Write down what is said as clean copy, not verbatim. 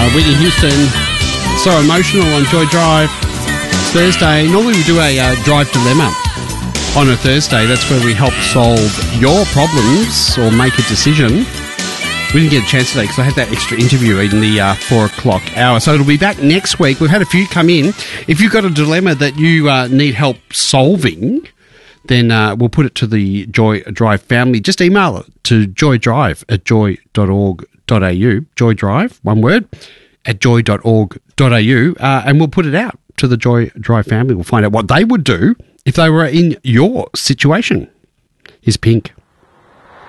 Whitney Houston, So Emotional on Joy Drive. It's Thursday. Normally we do a Drive Dilemma on a Thursday. That's where we help solve your problems or make a decision. We didn't get a chance today because I had that extra interview in the 4 o'clock hour. So it'll be back next week. We've had a few come in. If you've got a dilemma that you need help solving, then we'll put it to the Joy Drive family. Just email it to joydrive@joy.org.au. Joy Drive, one word, at joy.org.au. And we'll put it out to the Joy Drive family. We'll find out what they would do if they were in your situation. Here's Pink.